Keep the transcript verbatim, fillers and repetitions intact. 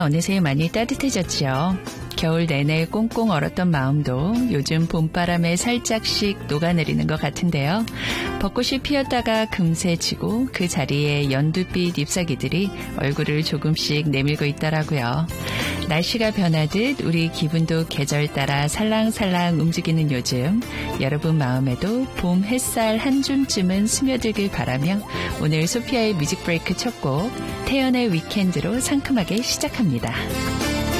어느새 많이 따뜻해졌지요. 겨울 내내 꽁꽁 얼었던 마음도 요즘 봄바람에 살짝씩 녹아내리는 것 같은데요. 벚꽃이 피었다가 금세 지고 그 자리에 연두빛 잎사귀들이 얼굴을 조금씩 내밀고 있더라고요. 날씨가 변하듯 우리 기분도 계절 따라 살랑살랑 움직이는 요즘, 여러분 마음에도 봄 햇살 한 줌쯤은 스며들길 바라며 오늘 소피아의 뮤직 브레이크 첫 곡 태연의 위켄드로 상큼하게 시작합니다.